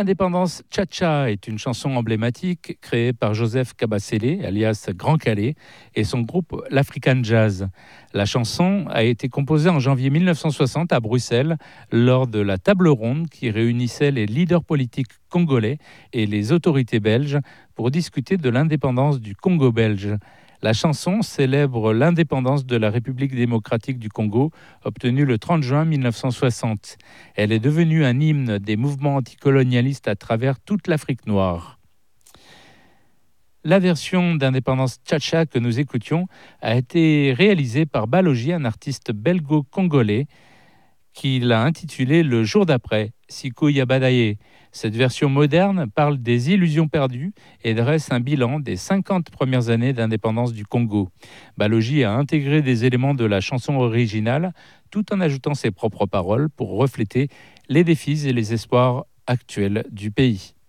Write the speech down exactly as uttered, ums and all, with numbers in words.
Indépendance Cha-Cha est une chanson emblématique créée par Joseph Kabasele, alias Grand Calais, et son groupe l'African Jazz. La chanson a été composée en janvier mille neuf cent soixante à Bruxelles lors de la table ronde qui réunissait les leaders politiques congolais et les autorités belges pour discuter de l'indépendance du Congo belge. La chanson célèbre l'indépendance de la République démocratique du Congo, obtenue le trente juin mille neuf cent soixante. Elle est devenue un hymne des mouvements anticolonialistes à travers toute l'Afrique noire. La version d'Indépendance Cha-Cha que nous écoutions a été réalisée par Balogi, un artiste belgo-congolais, qui l'a intitulée Le jour d'après, Siku Yabadaye. Cette version moderne parle des illusions perdues et dresse un bilan des cinquante premières années d'indépendance du Congo. Balogi a intégré des éléments de la chanson originale tout en ajoutant ses propres paroles pour refléter les défis et les espoirs actuels du pays.